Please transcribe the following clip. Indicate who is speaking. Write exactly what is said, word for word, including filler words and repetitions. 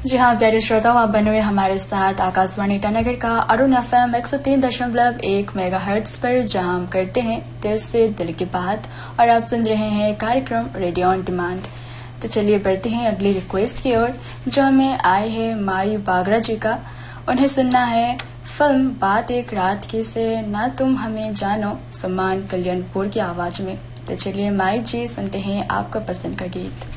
Speaker 1: जी हाँ प्यारे श्रोताओं, आप बने हुए हमारे साथ आकाशवाणी ईटानगर का अरुण एफ एम एक सौ तीन दशमलव एक मेगा हर्ट्ज पर, जहाँ हम करते हैं दिल से दिल की बात और आप सुन रहे हैं कार्यक्रम रेडियो ऑन डिमांड। तो चलिए बढ़ते हैं अगली रिक्वेस्ट की ओर, जो हमें आई है माई बागरा जी का। उन्हें सुनना है फिल्म बात एक रात की से ना तुम हमें जानो, सम्मान कल्याणपुर की आवाज में। तो चलिए माई जी सुनते हैं आपका पसंद का गीत।